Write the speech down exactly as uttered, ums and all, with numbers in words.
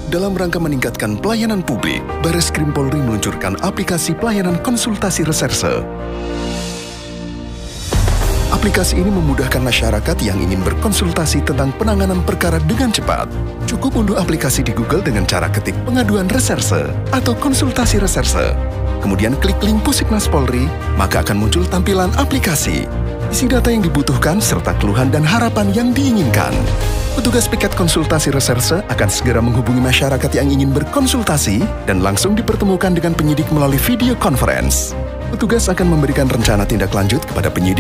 Dalam rangka meningkatkan pelayanan publik, Bareskrim Polri meluncurkan aplikasi pelayanan konsultasi reserse. Aplikasi ini memudahkan masyarakat yang ingin berkonsultasi tentang penanganan perkara dengan cepat. Cukup unduh aplikasi di Google dengan cara ketik pengaduan reserse atau konsultasi reserse. Kemudian klik link Pusikmas Polri, maka akan muncul tampilan aplikasi. Isi data yang dibutuhkan serta keluhan dan harapan yang diinginkan. Petugas piket konsultasi reserse akan segera menghubungi masyarakat yang ingin berkonsultasi dan langsung dipertemukan dengan penyidik melalui video conference. Petugas akan memberikan rencana tindak lanjut kepada penyidik